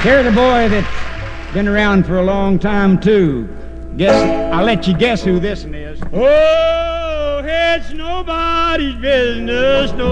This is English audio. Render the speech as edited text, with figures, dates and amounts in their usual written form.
Here's a boy that's been around for a long time, too. I'll let you guess who this one is. Oh, it's nobody's business, no